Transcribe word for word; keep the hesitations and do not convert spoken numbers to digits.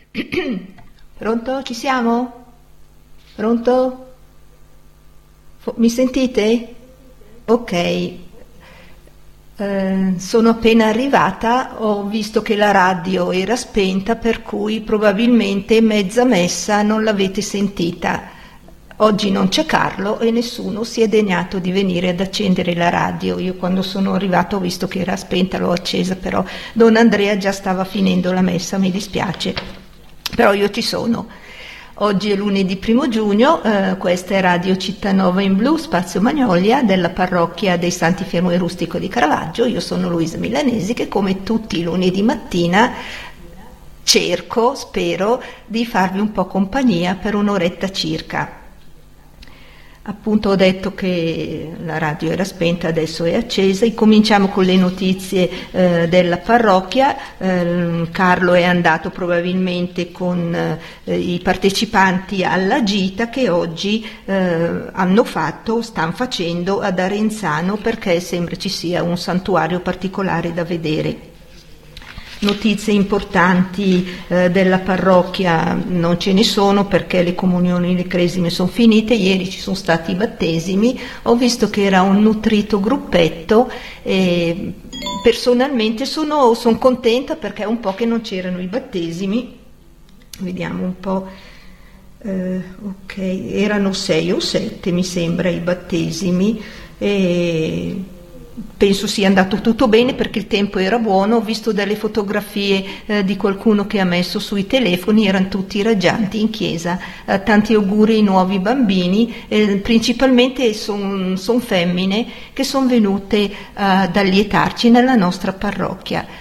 Pronto? Ci siamo? Pronto? Fo- Mi sentite? Ok. Eh, sono appena arrivata, ho visto che la radio era spenta, per cui probabilmente mezza messa non l'avete sentita. Oggi non c'è Carlo e nessuno si è degnato di venire ad accendere la radio. Io quando sono arrivata ho visto che era spenta, l'ho accesa, però Don Andrea già stava finendo la messa, mi dispiace. Però io ci sono. Oggi è lunedì primo giugno, eh, questa è Radio Cittanova in Blu, Spazio Magnolia, della parrocchia dei Santi Fermo e Rustico di Caravaggio. Io sono Luisa Milanesi, che come tutti i lunedì mattina cerco, spero, di farvi un po' compagnia per un'oretta circa. Appunto ho detto che la radio era spenta, adesso è accesa. Incominciamo con le notizie eh, della parrocchia. Eh, Carlo è andato probabilmente con eh, i partecipanti alla gita che oggi eh, hanno fatto, stanno facendo ad Arenzano, perché sembra ci sia un santuario particolare da vedere. Notizie importanti eh, della parrocchia non ce ne sono, perché le comunioni e le cresime sono finite. Ieri ci sono stati i battesimi, ho visto che era un nutrito gruppetto e personalmente sono, sono contenta, perché è un po' che non c'erano i battesimi. Vediamo un po', eh, ok, erano sei o sette mi sembra i battesimi, e penso sia andato tutto bene perché il tempo era buono. Ho visto delle fotografie eh, di qualcuno che ha messo sui telefoni, erano tutti raggianti in chiesa. Eh, tanti auguri ai nuovi bambini, eh, principalmente sono son femmine che sono venute eh, ad allietarci nella nostra parrocchia.